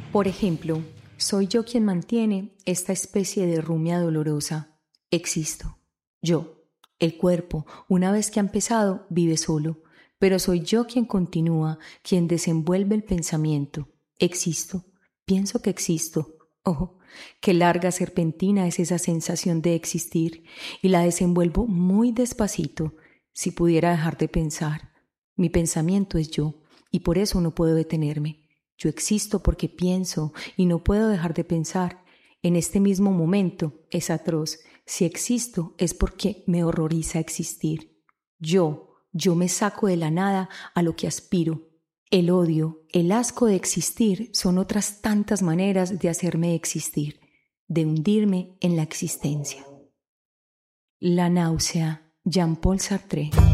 Por ejemplo, soy yo quien mantiene esta especie de rumia dolorosa. Existo. Yo. El cuerpo, una vez que ha empezado, vive solo. Pero soy yo quien continúa, quien desenvuelve el pensamiento. Existo. Pienso que existo. Oh, qué larga serpentina es esa sensación de existir. Y la desenvuelvo muy despacito. Si pudiera dejar de pensar. Mi pensamiento es yo, y por eso no puedo detenerme. Yo existo porque pienso y no puedo dejar de pensar. En este mismo momento es atroz. Si existo es porque me horroriza existir. Yo me saco de la nada a lo que aspiro. El odio, el asco de existir son otras tantas maneras de hacerme existir, de hundirme en la existencia. La náusea, Jean-Paul Sartre.